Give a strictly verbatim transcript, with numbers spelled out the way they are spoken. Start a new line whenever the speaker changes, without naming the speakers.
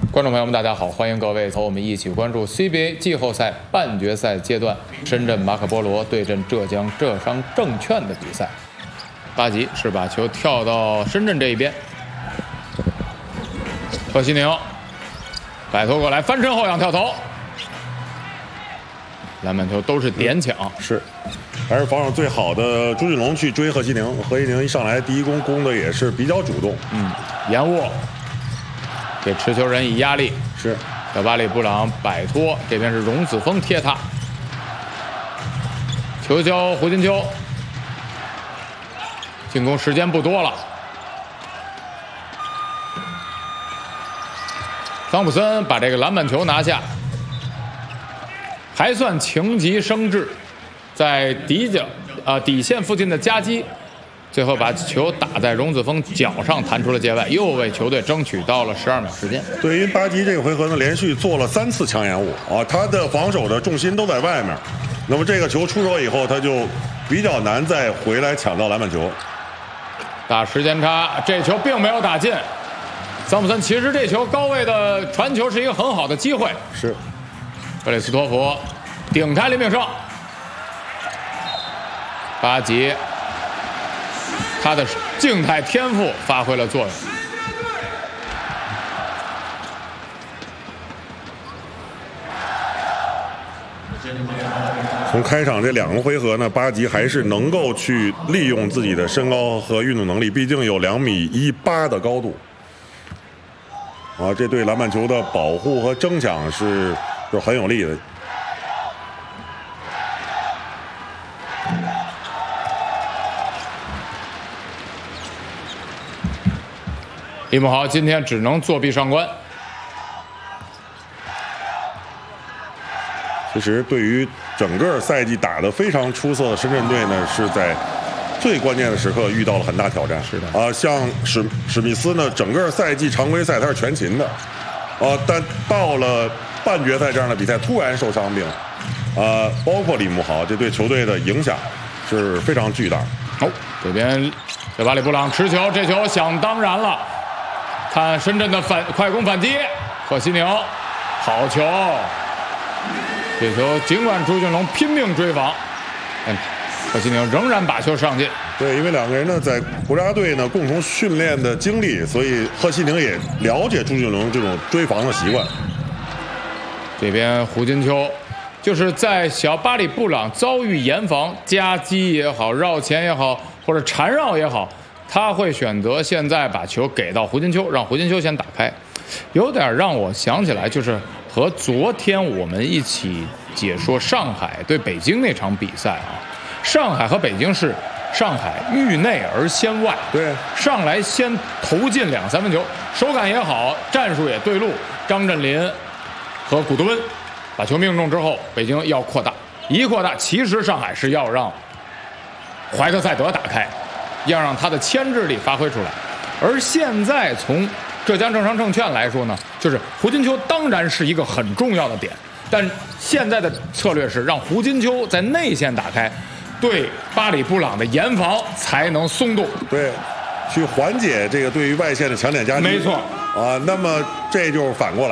观众朋友们，大家好，欢迎各位和我们一起关注 C B A 季后赛半决赛阶段深圳马可波罗对阵浙江浙商证券的比赛。巴吉是把球跳到深圳这一边，贺西宁摆脱过来，翻身后仰跳投，篮板球都是点抢，
是，还是防守最好的朱俊龙去追贺西宁，贺西宁一上来第一攻攻的也是比较主动，
嗯，延误。给持球人以压力，
是
小巴里布朗摆脱，这边是荣子峰贴他，球交胡金秋，进攻时间不多了，桑普森把这个篮板球拿下，还算情急生智，在底角啊、呃、底线附近的夹击。最后把球打在荣子峰脚上，弹出了界外，又为球队争取到了十二秒时间。
对，因为巴吉这个回合呢，连续做了三次抢掩误啊，他的防守的重心都在外面。那么这个球出手以后，他就比较难再回来抢到篮板球。
打时间差，这球并没有打进。桑普森其实这球高位的传球是一个很好的机会。
是，
格雷斯托弗顶开林炳胜，巴吉。他的静态天赋发挥了作用。
从开场这两个回合呢，巴吉还是能够去利用自己的身高和运动能力，毕竟有两米一八的高度。啊，这对篮板球的保护和争抢是是很有利的。
李慕豪今天只能作弊上关。
其实对于整个赛季打得非常出色的深圳队呢，是在最关键的时刻遇到了很大挑战。
是的
啊，像史史密斯呢，整个赛季常规赛他是全勤的，啊，但到了半决赛这样的比赛突然受伤病，啊，包括李慕豪，这对球队的影响是非常巨大。
好、哦，这边小巴里布朗持球，这球想当然了。看深圳的反快攻反击，贺西宁，好球！这球尽管朱俊龙拼命追防，但贺西宁仍然把球上进。
对，因为两个人呢在国家队呢共同训练的经历，所以贺西宁也了解朱俊龙这种追防的习惯。
这边胡金秋就是在小巴里布朗遭遇严防、夹击也好、绕前也好，或者缠绕也好。他会选择现在把球给到胡金秋，让胡金秋先打开，有点让我想起来，就是和昨天我们一起解说上海对北京那场比赛啊。上海和北京是上海域内而先外，
对，
上来先投进两三分球，手感也好，战术也对路。张镇麟和古德温把球命中之后，北京要扩大，一扩大，其实上海是要让怀特塞德打开。要让他的牵制力发挥出来，而现在从浙江正商证券来说呢，就是胡金秋当然是一个很重要的点，但现在的策略是让胡金秋在内线打开，对巴里布朗的严防才能松动，
对，去缓解这个对于外线的强点夹击。
没错
啊，那么这就是反过来。